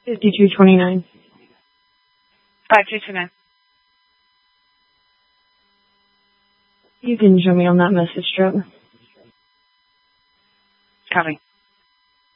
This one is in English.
5229. 5229. You can show me on that message strip. Copy.